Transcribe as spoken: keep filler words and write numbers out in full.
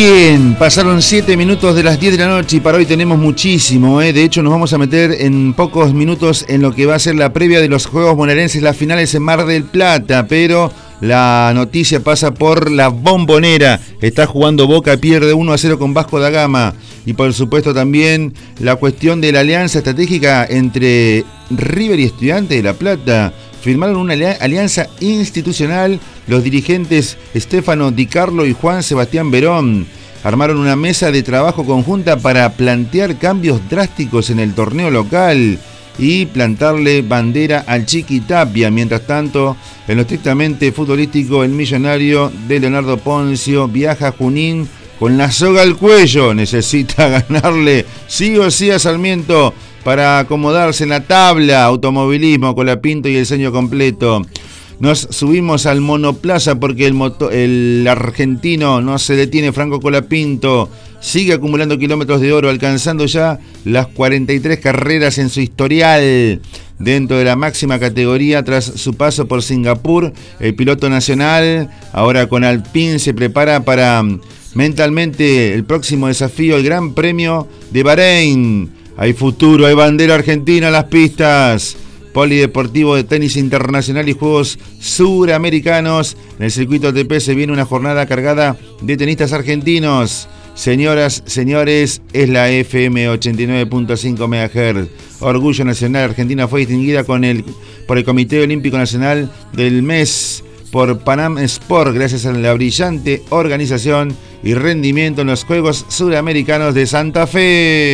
Bien, pasaron siete minutos de las diez de la noche y para hoy tenemos muchísimo, ¿eh? De hecho nos vamos a meter en pocos minutos en lo que va a ser la previa de los Juegos Bonaerenses, las finales en Mar del Plata, pero la noticia pasa por la Bombonera. Está jugando Boca, pierde uno a cero con Vasco da Gama. Y por supuesto también la cuestión de la alianza estratégica entre River y Estudiantes de La Plata. Firmaron una alianza institucional los dirigentes Stefano Di Carlo y Juan Sebastián Verón. Armaron una mesa de trabajo conjunta para plantear cambios drásticos en el torneo local y plantarle bandera al Chiqui Tapia. Mientras tanto, en lo estrictamente futbolístico, el millonario de Leonardo Poncio viaja a Junín con la soga al cuello. Necesita ganarle sí o sí a Sarmiento para acomodarse en la tabla. Automovilismo, Colapinto y el Seño completo. Nos subimos al monoplaza porque el, moto, el argentino no se detiene. Franco Colapinto sigue acumulando kilómetros de oro, alcanzando ya las cuarenta y tres carreras en su historial dentro de la máxima categoría tras su paso por Singapur. El piloto nacional ahora con Alpine se prepara para mentalmente el próximo desafío, el Gran Premio de Bahrein. Hay futuro, hay bandera argentina en las pistas. Polideportivo de tenis internacional y Juegos Suramericanos. En el circuito A T P se viene una jornada cargada de tenistas argentinos. Señoras, señores, es la F M ochenta y nueve punto cinco megahertz. Orgullo Nacional. Argentina fue distinguida con el, por el Comité Olímpico Nacional del mes por Panam Sport, gracias a la brillante organización y rendimiento en los Juegos Suramericanos de Santa Fe.